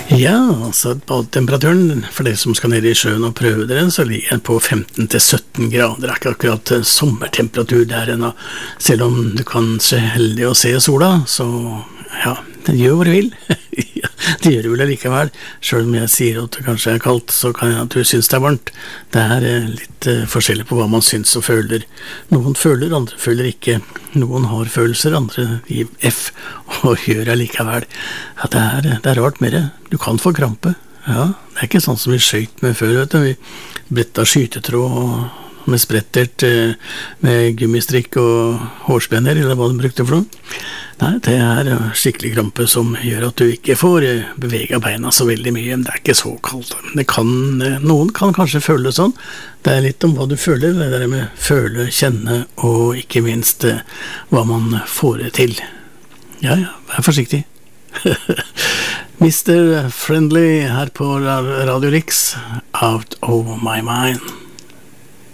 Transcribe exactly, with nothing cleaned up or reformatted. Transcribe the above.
Ja, altså badetemperaturen for dere som skal ned i sjøen og prøve dere, så ligger den på femten til sytten grader. Det er ikke akkurat sommertemperatur der ennå. Selv om du kan se heldig å se sola, så ja, den gjør hva du vil. Det gjør du vel likevel. Selv om jeg sier at det kanskje er kaldt, så kan jeg at du synes det er varmt. Det er litt uh, forskjellig på hva man synes og føler. Noen føler, andre føler ikke. Noen har følelser, andre gir F og gjør det likevel. Ja, det er, det er rart med det. Du kan få krampe. Ja, det er ikke sånn som vi skjøt med før, vet du. Vi brettet skytetråd og med sprettert, med gummistrikk og hårspenner, eller hva du brukte for noe. Nei, det er skikkelig krampe som gjør at du ikke får bevege beina så veldig mye. Det er ikke så kaldt. Det kan, noen kan kanskje føle det sånn. Det er litt om hva du føler, det der med føle, kjenne, og ikke minst hva man får det til. Ja, ja, vær forsiktig. mister Friendly her på Radio Rix, Out of My Mind.